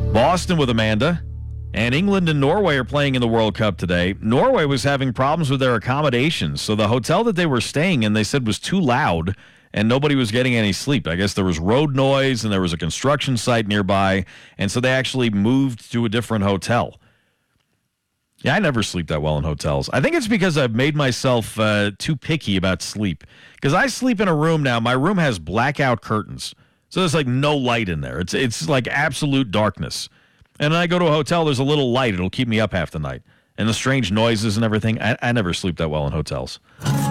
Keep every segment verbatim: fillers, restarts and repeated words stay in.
Boston with Amanda. And England and Norway are playing in the World Cup today. Norway was having problems with their accommodations. So the hotel that they were staying in, they said, was too loud, and nobody was getting any sleep. I guess there was road noise, and there was a construction site nearby, and so they actually moved to a different hotel. Yeah, I never sleep that well in hotels. I think it's because I've made myself uh, too picky about sleep. Because I sleep in a room now. My room has blackout curtains. So there's like no light in there. It's it's like absolute darkness. And then I go to a hotel, there's a little light. It'll keep me up half the night. And the strange noises and everything. I, I never sleep that well in hotels.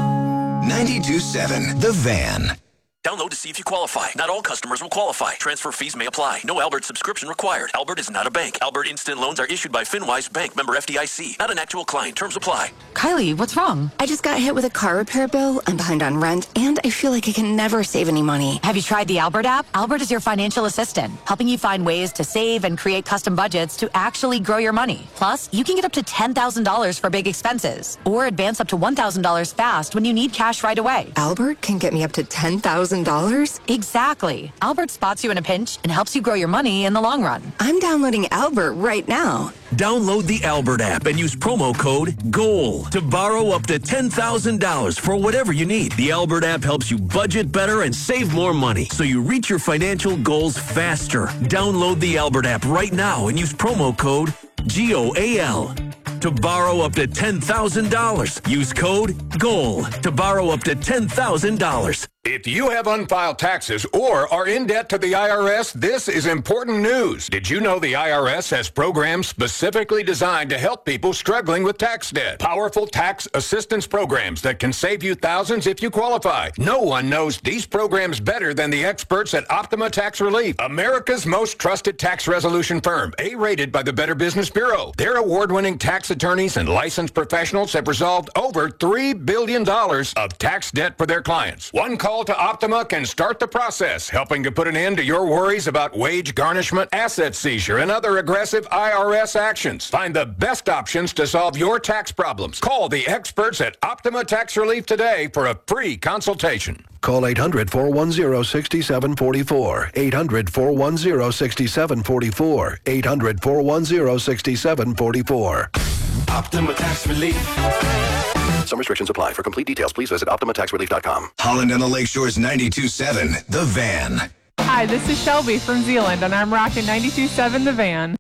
ninety-two point seven The Van. Download to see if you qualify. Not all customers will qualify. Transfer fees may apply. No Albert subscription required. Albert is not a bank. Albert Instant Loans are issued by FinWise Bank, member F D I C. Not an actual client. Terms apply. Kylie, what's wrong? I just got hit with a car repair bill. I'm behind on rent, and I feel like I can never save any money. Have you tried the Albert app? Albert is your financial assistant, helping you find ways to save and create custom budgets to actually grow your money. Plus, you can get up to ten thousand dollars for big expenses, or advance up to one thousand dollars fast when you need cash right away. Albert can get me up to ten thousand dollars? Exactly. Albert spots you in a pinch and helps you grow your money in the long run. I'm downloading Albert right now. Download the Albert app and use promo code GOAL to borrow up to ten thousand dollars for whatever you need. The Albert app helps you budget better and save more money so you reach your financial goals faster. Download the Albert app right now and use promo code G O A L to borrow up to ten thousand dollars. Use code GOAL to borrow up to ten thousand dollars. If you have unfiled taxes or are in debt to the I R S, this is important news. Did you know the I R S has programs specifically designed to help people struggling with tax debt? Powerful tax assistance programs that can save you thousands if you qualify. No one knows these programs better than the experts at Optima Tax Relief, America's most trusted tax resolution firm, A-rated by the Better Business Bureau. Their award-winning tax attorneys and licensed professionals have resolved over three billion dollars of tax debt for their clients. One call to Optima can start the process, helping to put an end to your worries about wage garnishment, asset seizure, and other aggressive I R S actions. Find the best options to solve your tax problems. Call the experts at Optima Tax Relief today for a free consultation. Call eight hundred, four one zero, six seven four four. eight hundred, four one zero, six seven four four. eight hundred, four one zero, six seven four four. Optima Tax Relief. Some restrictions apply. For complete details, please visit Optima Tax Relief dot com. Holland and the Lakeshore's ninety-two point seven The Van. Hi, this is Shelby from Zealand, and I'm rocking ninety-two point seven The Van.